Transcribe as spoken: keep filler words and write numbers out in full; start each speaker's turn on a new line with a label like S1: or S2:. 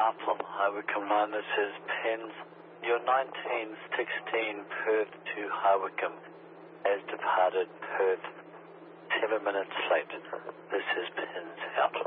S1: Staff on the High Wycombe line. This is Pins. Your nineteen sixteen Perth to High Wycombe has departed Perth seven minutes late. This is Pins out.